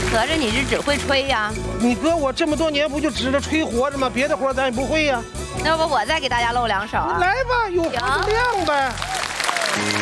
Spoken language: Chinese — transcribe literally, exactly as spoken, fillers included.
合着你是只会吹呀？ 你哥我这么多年不就指着吹活着吗？别的活咱也不会呀。 那要不我再给大家露两手啊？ 来吧，有活就亮呗。